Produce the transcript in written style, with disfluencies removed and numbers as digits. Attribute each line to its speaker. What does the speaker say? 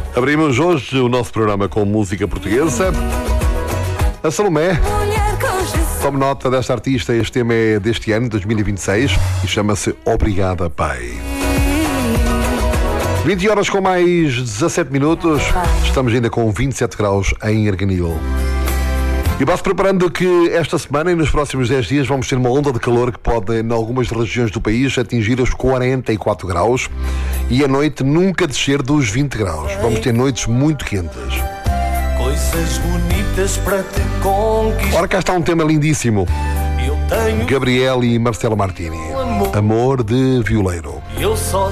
Speaker 1: Abrimos hoje o nosso programa com música portuguesa. A Salomé. Tome nota desta artista, este tema é deste ano, 2026, e chama-se Obrigada, Pai. 20 horas com mais 17 minutos, estamos ainda com 27 graus em Arganil. E vá-se preparando que esta semana e nos próximos 10 dias vamos ter uma onda de calor que pode, em algumas regiões do país, atingir os 44 graus e a noite nunca descer dos 20 graus. Vamos ter noites muito quentes.
Speaker 2: Coisas bonitas para te conquistar.
Speaker 1: Ora, cá está um tema lindíssimo.
Speaker 2: Eu tenho
Speaker 1: Gabriel e Marcelo Martini. Amor de Violeiro.
Speaker 2: eu só